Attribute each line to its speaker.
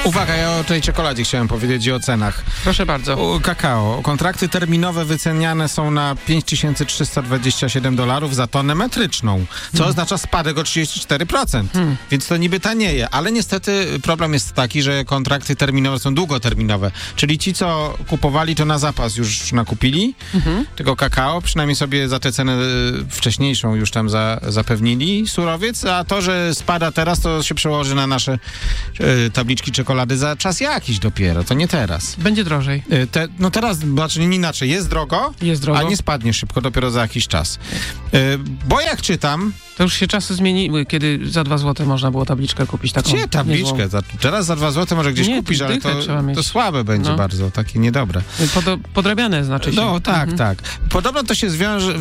Speaker 1: Uwaga, ja o tej czekoladzie chciałem powiedzieć i o cenach.
Speaker 2: Proszę bardzo.
Speaker 1: Kakao. Kontrakty terminowe wyceniane są na $5327 za tonę metryczną, co oznacza spadek o 34%. Więc to niby tanieje, ale niestety problem jest taki, że kontrakty terminowe są długoterminowe. Czyli ci, co kupowali, to na zapas już nakupili tego kakao, przynajmniej sobie za tę cenę wcześniejszą już tam zapewnili surowiec, a to, że spada teraz, to się przełoży na nasze tabliczki czekolady za czas jakiś dopiero, to nie teraz.
Speaker 2: Będzie drożej.
Speaker 1: Teraz, znaczy nie inaczej, jest drogo, a nie spadnie szybko, dopiero za jakiś czas. Bo jak czytam...
Speaker 2: To już się czasy zmieniły, kiedy za 2 zł można było tabliczkę kupić taką.
Speaker 1: Gdzie tabliczkę? Teraz za 2 zł może gdzieś kupisz, ale to słabe będzie bardzo, takie niedobre.
Speaker 2: Podrabiane znaczy się.
Speaker 1: No tak. Podobno to się